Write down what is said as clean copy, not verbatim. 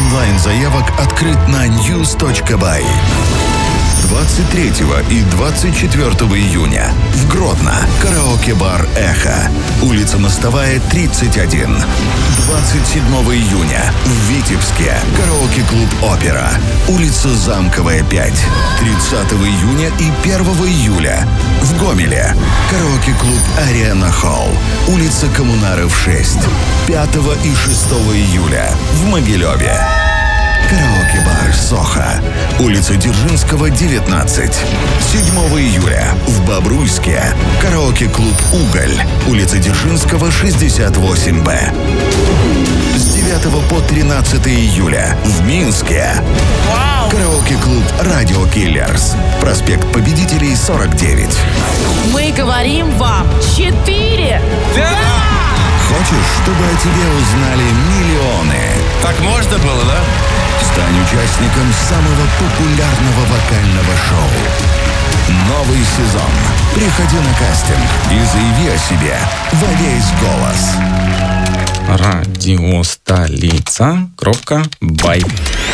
Онлайн заявок открыт на news.by. 23 и 24 июня в Гродно караоке-бар «Эхо», улица Мостовая, 31. 27 июня в Витебске караоке-клуб «Опера», улица Замковая, 5. 30 июня и 1 июля в Гомеле караоке-клуб «Арена Холл», улица Коммунаров, 6. 5 и 6 июля в Могилеве караоке-бар «Сохо», улица Дзержинского, 19. 7 июля в Бобруйске караоке-клуб «Уголь», улица Дзержинского, 68Б. С 9 по 13 июля в Минске караоке-клуб «Радио Киллерс», проспект Победителей, 49. Мы говорим вам 4. Да! Хочешь, чтобы о тебе узнали миллионы? Так можно было, да? Стань участником самого популярного вокального шоу. Новый сезон. Приходи на кастинг и заяви о себе во весь голос. Радиостолица.бай